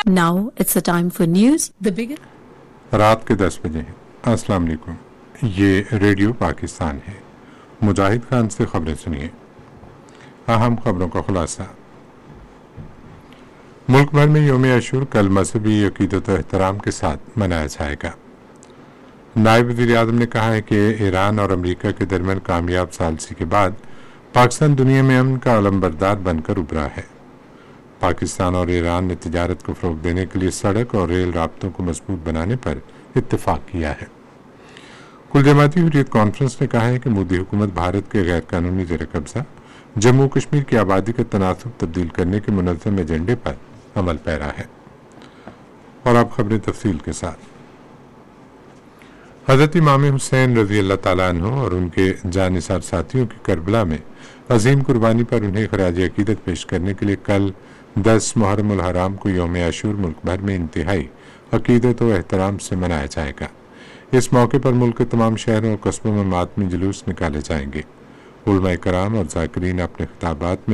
Now it's the time for news. The biggest. رات کے 10 بجے ہیں۔ السلام علیکم، یہ ریڈیو پاکستان ہے۔ مجاہد خان سے خبریں سنیے۔ اہم خبروں کا خلاصہ۔ ملک بھر میں یوم عاشور کل مذہبی عقیدت و احترام کے ساتھ منایا جائے گا۔ نائب وزیر اعظم نے کہا ہے کہ ایران اور امریکہ کے درمیان کامیاب ثالثی کے بعد پاکستان دنیا میں امن کا علمبردار بن کر ابھرا ہے۔ پاکستان اور ایران نے تجارت کو فروغ دینے کے لیے سڑک اور ریل رابطوں کو مضبوط بنانے پر اتفاق کیا ہے۔ کل جماعتی حریت کانفرنس نے کہا ہے کہ مودی حکومت بھارت کے غیر قانونی زیر قبضہ جموں کشمیر کی آبادی کا تناسب تبدیل کرنے کے منظم ایجنڈے پر عمل پیرا ہے۔ اور اب خبریں تفصیل کے ساتھ۔ حضرت امام حسین رضی اللہ تعالیٰ عنہ اور ان کے جانثار ساتھیوں کی کربلا میں عظیم قربانی پر انہیں خراج عقیدت پیش کرنے کے لیے کل 10 محرم الحرام کو یوم عاشور ملک بھر میں انتہائی عقیدت و احترام سے منایا جائے گا۔ اس موقع پر ملک کے تمام شہروں اور قصبوں میں ماتمی جلوس نکالے جائیں گے۔ علماء کرام اور ذاکرین اپنے خطابات میں